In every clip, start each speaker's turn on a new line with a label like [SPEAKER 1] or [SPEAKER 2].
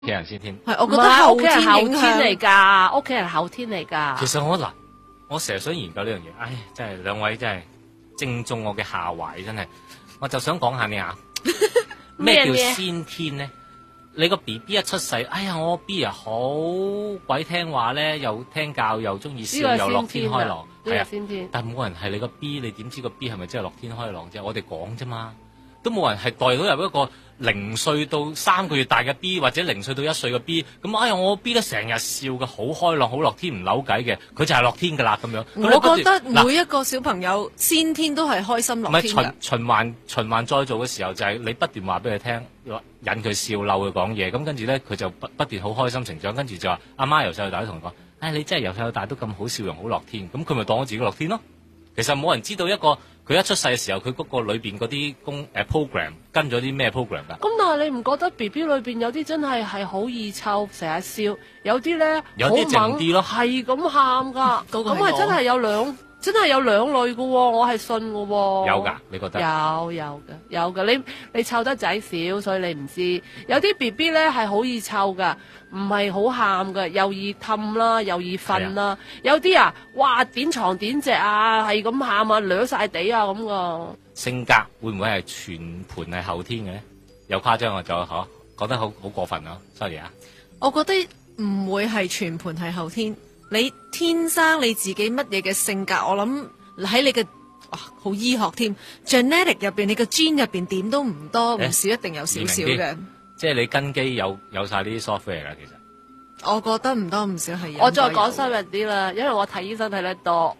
[SPEAKER 1] 屋企人先天。
[SPEAKER 2] 係，我覺得後天
[SPEAKER 3] 後
[SPEAKER 2] 影
[SPEAKER 3] 天嚟
[SPEAKER 2] 響。
[SPEAKER 3] 㗎，屋企人後天嚟㗎。
[SPEAKER 1] 其實我成日想研究呢樣嘢，唉，真係兩位真係正中我嘅下懷，真係。我就想講下你啊，咩叫先天咧？你個 B B 一出世，哎呀，我 B 啊好鬼聽話咧，又聽教，又中意笑，又樂天開朗，
[SPEAKER 3] 係啊，先天。
[SPEAKER 1] 但冇人係你個 B，你點知個 B 係咪真係樂天開朗啫？我哋講啫嘛，都冇人係代到入一個0歲到3個月大嘅 B， 或者0歲到1歲嘅 B。咁哎呀，我 B 咧成日笑嘅，好開朗，好樂天，唔扭計嘅，佢就係樂天噶啦咁樣。
[SPEAKER 2] 我覺得每一個小朋友先天都係開心樂天㗎。
[SPEAKER 1] 循環再做嘅時候，就係你不斷話俾佢聽，引佢笑，嬲佢講嘢，咁跟住咧佢就不斷好開心成長，跟住就話阿媽由細到大都同佢講，唉，你真係由細到大都咁好笑容，好樂天，咁佢咪當我自己樂天咯。其實冇人知道一個佢一出世嘅時候，佢嗰個裏邊嗰啲program 跟咗啲咩 program 㗎？
[SPEAKER 3] 咁但係你唔覺得 B B 裏邊有啲真係好易湊，成日笑，有啲咧
[SPEAKER 1] 有啲靜啲咯，
[SPEAKER 3] 係咁喊㗎，咁係真係有兩類㗎喎，我係信㗎喎。
[SPEAKER 1] 有㗎，你覺得？
[SPEAKER 3] 有㗎，你湊得仔少，所以你唔知。有啲 B B 咧係好易湊㗎，唔係好喊㗎，又易氹啦，又易瞓啦。有啲啊，哇點床點席啊，係咁喊啊，掠晒地啊咁㗎。
[SPEAKER 1] 性格會唔會係全盤係後天嘅咧？有誇張啊，就講得好過分啊 ，sorry 啊。
[SPEAKER 2] 我覺得唔會係全盤係後天，你天生你自己乜嘢嘅性格，我諗喺你嘅好醫學添 ，genetic 入邊你個 gene 入邊點都唔多唔少，一定有少少嘅。
[SPEAKER 1] 即係你根基有晒呢啲 software 啦，其實。
[SPEAKER 2] 我覺得唔多唔少係有。
[SPEAKER 3] 我再講深入啲啦，因為我睇醫生睇得多。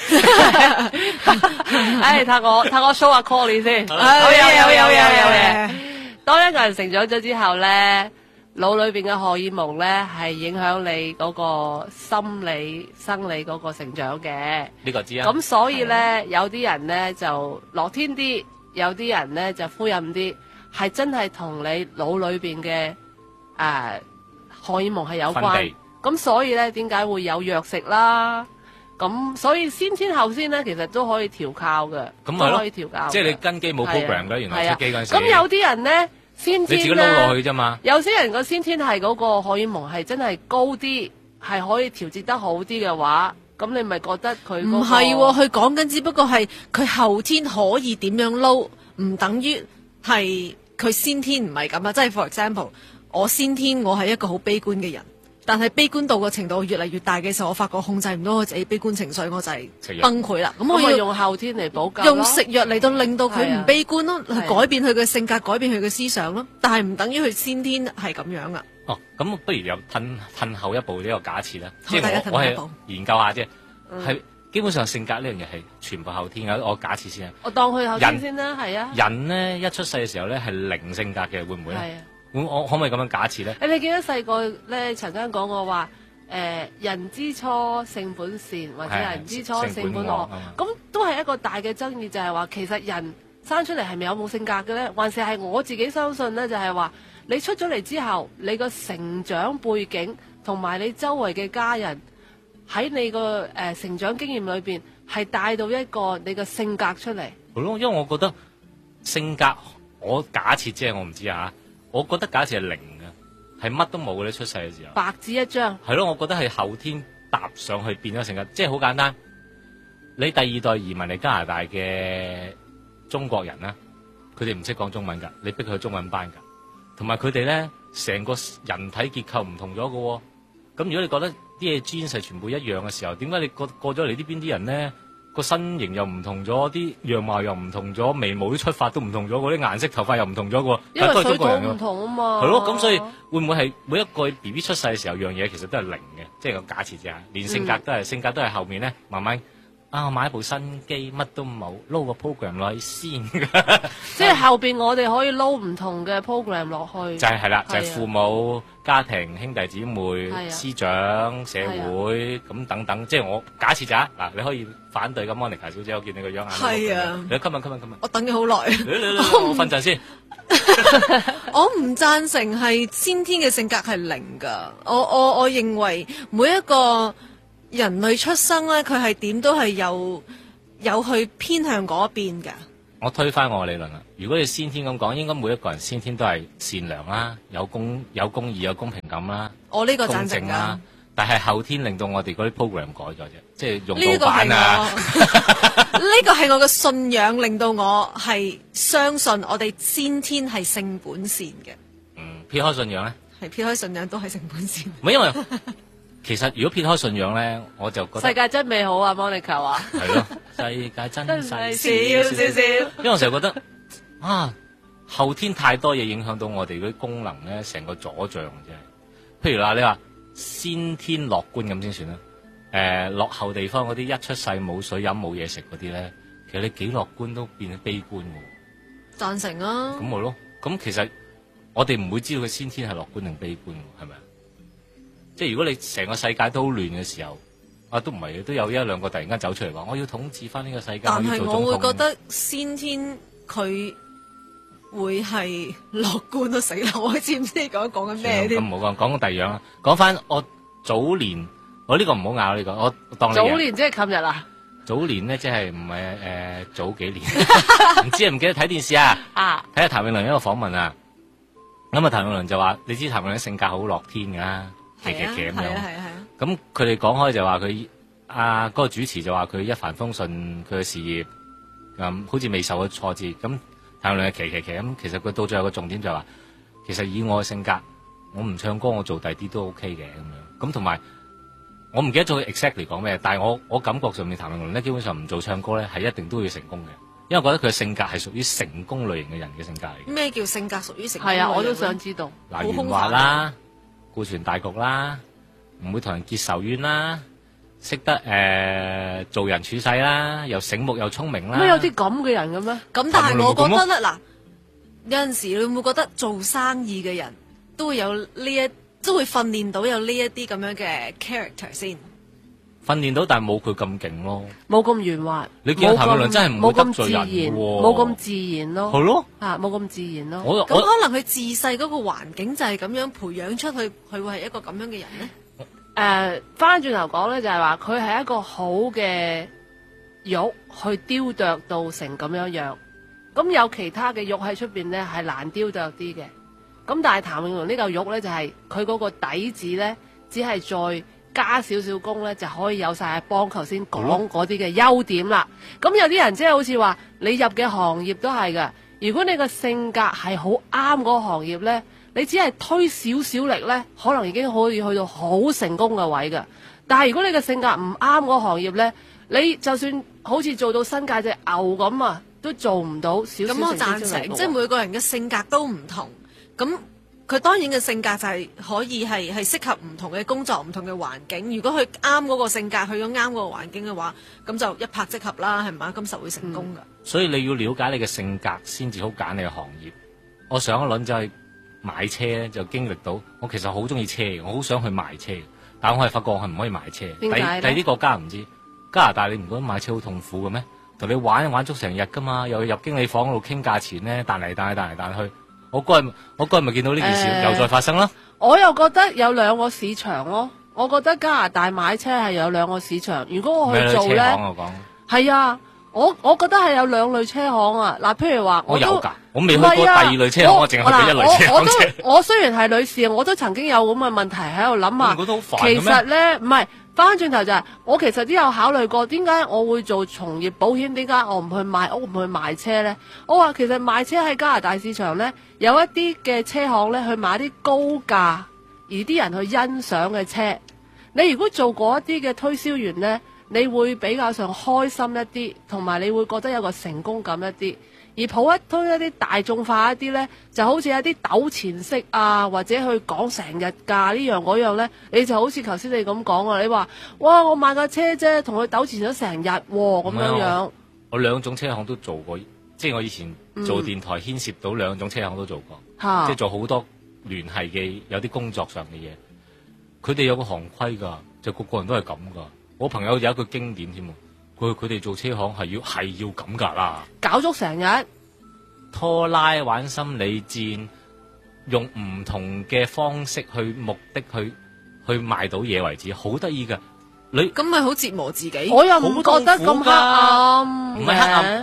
[SPEAKER 3] 唉，睇我 show 下 call 你先。有。當一個人成長咗之後咧，腦裏邊嘅荷爾蒙咧係影響你嗰個心理、生理嗰個成長嘅。
[SPEAKER 1] 呢個知啊。
[SPEAKER 3] 咁所以咧，有啲人咧就樂天啲，有啲人咧就灰暗啲，係真係同你腦裏邊嘅荷爾蒙係有關。咁所以咧，點解會有藥食啦？咁所以先天後天咧，其實都可以調校嘅，都可以調校。
[SPEAKER 1] 即係你根基冇 program 嘅，原來出機嗰陣時。
[SPEAKER 3] 咁有啲人咧，先天
[SPEAKER 1] 你自己撈落去啫嘛。
[SPEAKER 3] 有些人個先天係嗰個荷爾蒙係真係高啲，係可以調節得好啲嘅話，咁你咪覺得佢唔
[SPEAKER 2] 係喎？佢講緊只不過係佢後天可以點樣撈，唔等於係佢先天唔係咁啊！即係 for example， 我先天我係一個好悲觀嘅人。但係悲觀到個程度越嚟越大嘅時候，我發覺控制唔到我自己悲觀情緒，我就係崩潰啦。咁我要
[SPEAKER 3] 用後天嚟補救，
[SPEAKER 2] 用食藥嚟到令到佢唔悲觀咯，去改變佢嘅性格，改變佢嘅思想咯。但係唔等於佢先天係咁樣啊。
[SPEAKER 1] 哦，咁不如又褪後一步呢個假設啦，即
[SPEAKER 2] 係
[SPEAKER 1] 我係研究下啫，係基本上性格呢樣嘢係全部後天嘅。我假設先啊，
[SPEAKER 3] 我當佢後天先啦，係啊。
[SPEAKER 1] 人咧一出世嘅時候咧係零性格嘅，會唔會咧？我可唔可以咁樣假設咧？
[SPEAKER 3] 你記得細個咧曾經講過話，人之初性本善，或者人之初性本惡，咁都係一個大嘅爭議，就係話其實人生出嚟係咪有冇性格嘅咧？還是係我自己相信咧，就係話你出咗嚟之後，你個成長背景同埋你周圍嘅家人喺你個成長經驗裏邊係帶到一個你嘅性格出嚟。
[SPEAKER 1] 係咯，因為我覺得性格，我假設啫，我唔知啊。我覺得假設係零嘅，係乜都冇嘅咧。出世嘅時候，
[SPEAKER 3] 白紙一張。
[SPEAKER 1] 係咯，我覺得係後天搭上去變咗性格，即係好簡單。你第二代移民嚟加拿大嘅中國人啦，佢哋唔識講中文㗎，你逼佢去中文班㗎，同埋佢哋咧成個人體結構唔同咗嘅喎。咁如果你覺得啲嘢 genes 係全部一樣嘅時候，點解你過咗嚟呢邊啲人咧？個身形又唔同咗，啲樣貌又唔同咗，眉毛啲出發都唔同咗，嗰啲顏色頭髮又唔同咗嘅，
[SPEAKER 3] 因為水土
[SPEAKER 1] 唔
[SPEAKER 3] 同啊嘛。
[SPEAKER 1] 係咯，咁所以會唔會係每一個 B B 出世嘅時候，樣嘢其實都係零嘅，即係個假設啫。連性格都係，性格都係後面咧慢慢我買一部新機，乜都冇，撈個 program 落去先。
[SPEAKER 3] 即係後邊我哋可以撈唔同嘅 program 落去。
[SPEAKER 1] 就係啦，就係父母、家庭、兄弟姊妹、師長、社會咁等等。即係我假設咋嗱，你可以反對咁，Monica 小姐，我見你個樣
[SPEAKER 2] 係啊，
[SPEAKER 1] 你今日，
[SPEAKER 2] 我等咗好耐。
[SPEAKER 1] 我瞓陣先。
[SPEAKER 2] 我唔贊成係先天嘅性格係零噶，我認為每一個人類出生咧，佢係點都係有去偏向嗰邊噶。
[SPEAKER 1] 我推翻我嘅理論啦。如果你先天咁講，應該每一個人先天都係善良啦，有公義、有公平感啦，
[SPEAKER 2] 我呢個
[SPEAKER 1] 公
[SPEAKER 2] 贊成
[SPEAKER 1] 正啦
[SPEAKER 2] 㗎。
[SPEAKER 1] 但係後天令到我哋嗰啲 program 改咗啫，即係用
[SPEAKER 2] 呢個係
[SPEAKER 1] 盜版啊。
[SPEAKER 2] 我呢個係我嘅信仰，令到我係相信我哋先天係性本善嘅。
[SPEAKER 1] 撇開信仰咧，
[SPEAKER 2] 係撇開信仰都係性本善。
[SPEAKER 1] 唔係因為其實如果撇開信仰咧，我就覺得
[SPEAKER 3] 世界真美好啊，Monica 話。
[SPEAKER 1] 係咯，世界真細
[SPEAKER 3] 少少少。
[SPEAKER 1] 因為我成日覺得啊，後天太多嘢影響到我哋嗰啲功能咧，成個阻障真係。譬如話你話先天樂觀咁先算啦。落後地方嗰啲一出世冇水飲冇嘢食嗰啲咧，其實你幾樂觀都變咗悲觀喎。
[SPEAKER 2] 贊成啊！
[SPEAKER 1] 咁咪咯，咁其實我哋唔會知道佢先天係樂觀定悲觀喎，係咪啊？即係如果你成個世界都好亂嘅時候，啊都唔係，都有一兩個突然間走出嚟話我要統治翻呢個世界，
[SPEAKER 2] 但係我會覺
[SPEAKER 1] 得
[SPEAKER 2] 得先天佢會係樂觀都死啦！我知唔知講緊咩添？
[SPEAKER 1] 咁唔好講第二樣啦，講翻我早年，我呢個唔好拗呢個，我當你
[SPEAKER 3] 早年即係琴日啊！
[SPEAKER 1] 早年咧即係唔係早幾年，唔知唔記得睇電視啊？
[SPEAKER 3] 啊！
[SPEAKER 1] 睇下譚詠麟一個訪問啊，咁啊譚詠麟就話：你知譚詠麟性格好樂天㗎啦，奇奇奇咁樣。
[SPEAKER 2] 係啊！
[SPEAKER 1] 咁佢哋講開就話佢嗰個主持就話佢一帆風順，佢嘅事業好似未受過挫折。咁譚詠麟係奇奇咁，其實佢到最後個重點就係話，其實以我嘅性格，我唔唱歌，我做第啲都 OK 嘅咁樣。咁同埋我唔記得咗佢 exactly 講咩，但係我感覺上面譚詠麟咧，基本上唔做唱歌咧係一定都要成功嘅，因為我覺得佢嘅性格係屬於成功類型嘅人嘅性格嚟嘅。
[SPEAKER 2] 咩叫性格屬於成功類型？
[SPEAKER 3] 係啊，我都想知道。
[SPEAKER 1] 嗱，圓滑啦，顧全大局啦，唔會同人結仇怨啦，識得做人處世啦，又醒目又聰明啦。
[SPEAKER 3] 咩有啲咁嘅人嘅咩？
[SPEAKER 2] 咁但係我覺得咧，嗱，有陣時你會唔會覺得做生意嘅人都會有都會訓練到有呢一啲咁樣嘅 character 先？
[SPEAKER 1] 訓練到，但係冇佢咁勁咯。
[SPEAKER 3] 冇咁圓滑。
[SPEAKER 1] 你見譚詠麟真係唔會得罪人喎，
[SPEAKER 3] 冇咁自然咯。
[SPEAKER 1] 係咯，
[SPEAKER 3] 啊，冇咁自然咯。
[SPEAKER 1] 我
[SPEAKER 2] 咁可能佢自細嗰個環境就係咁樣培養出去，佢會係一個咁樣嘅人咧？
[SPEAKER 3] 翻轉頭講咧，就係話佢係一個好嘅玉去雕琢到成咁樣樣。咁有其他嘅玉喺出邊咧，係難雕琢啲嘅。咁但係譚詠麟呢嚿玉咧，就係佢嗰個底子咧，只係再加少少工咧，就可以有晒阿邦頭先講嗰啲嘅優點啦。咁有啲人即係好似話，你入嘅行業都係噶。如果你個性格係好啱嗰個行業咧，你只係推少少力咧，可能已經可以去到好成功嘅位噶。但係如果你嘅性格唔啱嗰個行業咧，你就算好似做到新界隻牛咁啊，都做唔到少少成績出嚟。
[SPEAKER 2] 咁我贊成，即係每個人嘅性格都唔同。咁佢當然嘅性格就係可以係適合唔同嘅工作、唔同嘅環境。如果佢啱嗰個性格，去咗啱嗰個環境嘅話，咁就一拍即合啦，係嘛？咁實會成功噶。
[SPEAKER 1] 所以你要了解你嘅性格，先至好揀你嘅行業。我上一輪就係買車咧，就經歷到我其實好中意車，我好想去賣車，但我係發覺我係唔可以賣車。
[SPEAKER 3] 點解咧？
[SPEAKER 1] 第啲國家唔知，加拿大你唔覺得買車好痛苦嘅咩？同你玩足成日噶嘛，又要入經理房嗰度傾價錢咧，彈嚟去。我嗰日咪見到呢件事又再發生啦。
[SPEAKER 3] 我又覺得有兩個市場咯。我覺得加拿大買車係有兩個市場。如果我去做咧，係啊，我覺得係有兩類車行啊。嗱，譬如話，
[SPEAKER 1] 我有㗎，我未去過第二類車行，我淨係去過一類車行啫。
[SPEAKER 3] 我雖然係女士，我都曾經有咁嘅問題喺度諗啊。其實咧，唔係。翻轉頭就係，我其實都有考慮過，點解我會做從業保險？點解我唔去賣屋，唔去賣車呢？我話其實賣車喺加拿大市場呢，有一啲嘅車行呢，去買啲高價而啲人去欣賞嘅車。你如果做過一啲嘅推銷員呢，你會比較上開心一啲，同埋你會覺得有個成功感一啲。而推一啲大眾化一啲呢，就好似一啲糾纏式啊，或者去講成日價呢樣嗰樣呢，你就好似頭先你咁講啊，你話哇我買架車啫，同佢糾纏咗成日咁樣。
[SPEAKER 1] 我兩種車行都做過，即係我以前做電台牽涉到兩種車行都做過，即係做好多聯繫嘅有啲工作上嘅嘢。佢哋有個行規㗎，就個人都係咁㗎。我朋友有一句經典添。佢哋做車行係要咁㗎啦，
[SPEAKER 3] 搞足成日
[SPEAKER 1] 拖拉玩心理戰，用唔同嘅方式去目的去賣到嘢為止，好得意㗎。你
[SPEAKER 2] 咁咪好折磨自己？
[SPEAKER 3] 我又唔覺得咁黑暗，
[SPEAKER 1] 唔係黑暗。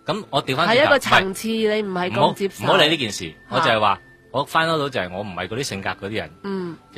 [SPEAKER 1] 咁我調翻
[SPEAKER 3] 係一個
[SPEAKER 1] 唔係
[SPEAKER 3] 層次，你唔係
[SPEAKER 1] 唔好
[SPEAKER 3] 咁接受。
[SPEAKER 1] 唔好理呢件事，我就係
[SPEAKER 3] 啊
[SPEAKER 1] 話我翻到就係我唔係嗰啲性格嗰啲人。
[SPEAKER 3] 嗯。